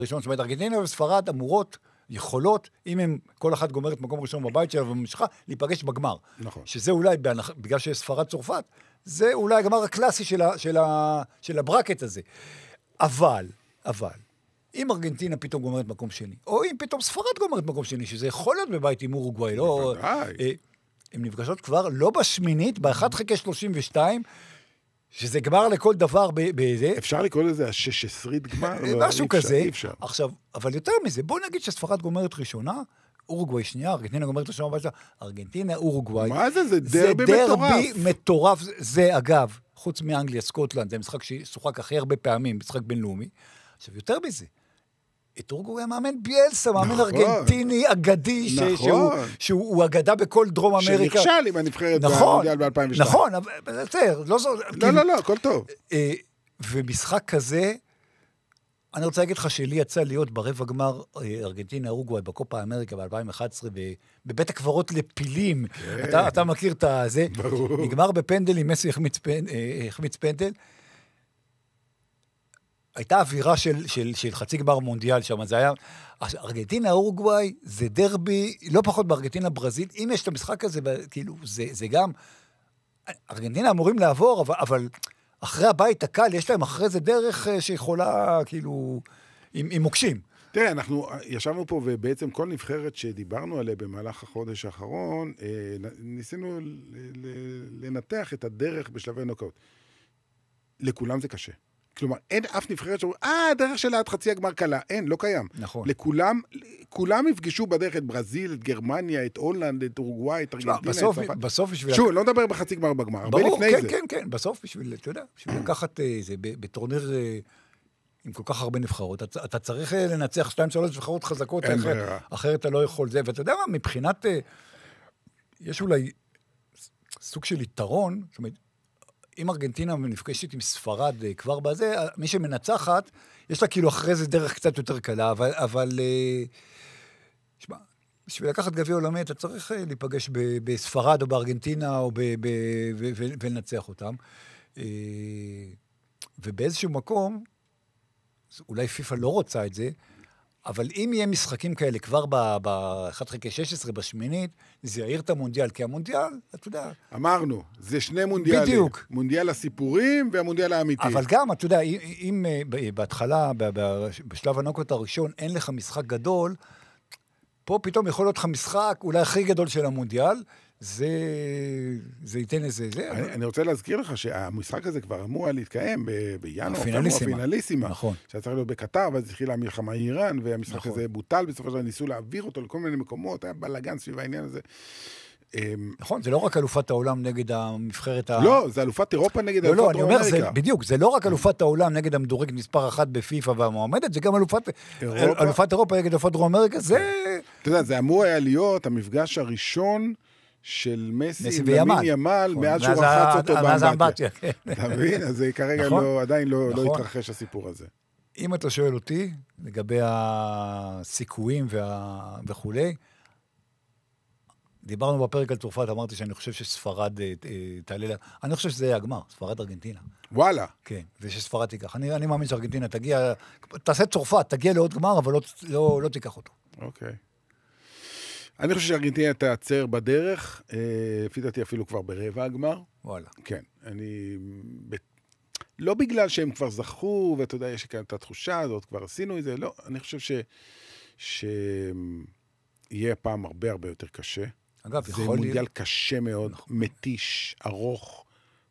ראשון, זאת אומרת, ארגנטינה וספרד אמורות, יכולות, אם הם כל אחת גומרת מקום ראשון בבית שלה וממשיכה, להיפגש בגמר. נכון. שזה אולי, בגלל שיש ספרד צרפת, זה אולי הגמר הקלאסי של הברקט הזה. אבל, אם ארגנטינה פתאום גומרת מקום שני, או אם פתאום ספרד גומרת מקום שני, שזה יכול להיות בבית עם אורוגוואי, לא... הן נפגשות כבר לא בשמינית, ב-1/32, שזה גמר לכל דבר בזה. אפשר לקרוא לזה ה-16 גמר? משהו כזה. עכשיו, אבל יותר מזה, בוא נגיד שספרד גומרת ראשונה, אורוגוואי שנייה, ארגנטינה גומרת ראשונה, ארגנטינה, אורוגוואי. מה זה? זה דרבי מטורף. זה דרבי מטורף. זה, אגב, חוץ מאנגליה, סקוטלנד, זה משחק ששוחק הכי הרבה פעמים, משחק בינלאומי. עכשיו, יותר מזה, את אורוגוואי מאמן ביאלסה, מאמן ארגנטיני אגדי, שהוא אגדה בכל דרום אמריקה. שנכשל עם הנבחרת במונדיאל ב-2002. נכון, אבל בסדר, לא, הכל טוב. ומשחק כזה, אני רוצה להגיד לך שלי יצא להיות ברבע גמר ארגנטינה אורוגוואי בקופה אמריקה ב-2011, בבית הקברות לפילים. אתה מכיר את זה? נגמר בפנדל, עם מסי החמיץ פנדל. הייתה אווירה של חצי גמר מונדיאל שם, זה היה... ארגנטינה אורוגוואי זה דרבי, לא פחות בארגנטינה ברזיל, אם יש את המשחק הזה, כאילו, זה גם... ארגנטינה אמורים לעבור, אבל אחרי הבית הקל, יש להם אחרי זה דרך שיכולה, כאילו, עם מוקשים. תראה, אנחנו ישבנו פה, ובעצם כל נבחרת שדיברנו עליה במהלך החודש האחרון, ניסינו לנתח את הדרך בשלבי נוקאוט. לכולם זה קשה. כלומר, אין אף נבחרת שאומרים, הדרך שלה עד חצי הגמר קלה. אין, לא קיים. נכון. כולם יפגשו בדרך את ברזיל, את גרמניה, את הולנד, את אורוגוואי, את ארגנטינה, את צרפת. בסוף בשביל... שוב, לא נדבר בחצי גמר בגמר, הרבה לפני זה. כן, בסוף בשביל, אתה יודע, בשביל לקחת זה, בטורניר עם כל כך הרבה נבחרות, אתה צריך לנצח 2-3 נבחרות חזקות, אחרת אתה לא יכול זה, ואתה יודע מה, מבחינת, יש אולי סוג של יתרון, זאת אומרת, אם ארגנטינה נפגשת עם ספרד כבר בזה, מי שמנצחת, יש לה כאילו אחרי זה דרך קצת יותר קלה, אבל שמה, בשביל לקחת גביע עולמי, אתה צריך להיפגש בספרד או בארגנטינה, ולנצח אותם. ובאיזשהו מקום, אולי פיפה לא רוצה את זה, אבל אם יהיה משחקים כאלה כבר ב-1/16, בשמינית, זה יעיר את המונדיאל, כי המונדיאל, אתה יודע... אמרנו, זה שני מונדיאלים. בדיוק. מונדיאל הסיפורים והמונדיאל האמיתי. אבל גם, אתה יודע, אם בהתחלה, בשלב הנוקות הראשון, אין לך משחק גדול, פה פתאום יכול להיות לך משחק, אולי הכי גדול של המונדיאל, זה ייתן איזה... אני רוצה להזכיר לך שהמשחק הזה כבר אמור להתקיים בינואר, הפינליסימה. נכון. שהיה צריך להיות בקטר, ואז התחילה המלחמה איראן, והמשחק הזה בוטל, בסופו של דבר ניסו להעביר אותו לכל מיני מקומות, היה בלגן סביב העניין הזה. נכון, זה לא רק אלופת העולם נגד המבחרת לא, זה אלופת אירופה נגד אלופת דרום אמריקה. בדיוק, זה לא רק אלופת העולם נגד המדורג מספר 1 בפיפה והמועמדת, זה גם אלופת אירופה נגד אלופת דרום אמריקה, זה... אתה יודע, זה אמור היה להיות המפגש הראשון של מסי ומין ימל, מאז שהוא רחץ אותו באמבטיה. אתה מבין? אז זה כרגע עדיין לא התרחש הסיפור הזה. אם אתה שואל אותי, לגבי הסיכויים וכולי, דיברנו בפרק על צרפת, אמרתי שאני חושב שספרד תעלה לה... אני חושב שזה יהיה הגמר, ספרד ארגנטינה. וואלה. כן, ושספרד תיקח. אני מאמין שארגנטינה תגיע... תעשה צרפת, תגיע לעוד גמר, אבל לא תיקח אותו. אוקיי. אני חושב שארגנטינה תעצר בדרך, לפי דעתי אפילו כבר ברבע הגמר. וואלה. כן, לא בגלל שהם כבר זכו, ואתה יודע, יש כאן את התחושה הזאת, כבר עשינו את זה, לא, אני חושב שיהיה פעם הרבה הרבה יותר קשה. אגב, זה מונדיאל קשה מאוד, מתיש, ארוך.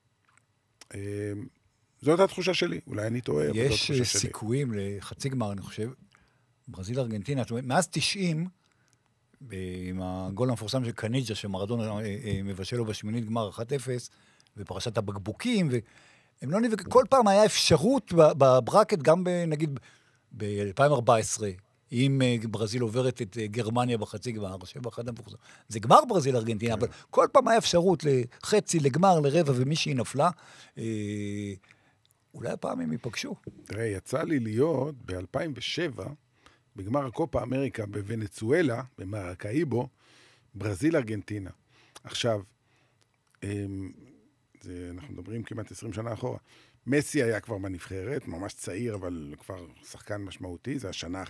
זאת התחושה שלי, אולי אני טועה. יש סיכויים לחצי גמר, אני חושב, ברזיל ארגנטינה, מאז 90, עם הגול המפורסם של קניג'ה, שמרדונה מבשל לו בשמינית גמר 1-0, ופרשת הבקבוקים, והם לא נבק... כל פעם היה אפשרות בברקט, גם נגיד ב-2014, אם ברזיל עוברת את גרמניה בחצי גמר, שבאחד המפורסם. זה גמר ברזיל ארגנטינה, אבל כל פעם היה אפשרות לחצי, לגמר, לרבע, ומישהי נפלה. אולי הפעם הם ייפגשו. תראה, יצא לי להיות ב-2007, בגמר הקופה אמריקה בוונצואלה, במרקאיבו, ברזיל ארגנטינה. עכשיו, אנחנו מדברים כמעט 20 שנה אחורה, מסי היה כבר בנבחרת, ממש צעיר, אבל כבר שחקן משמעותי, זה השנה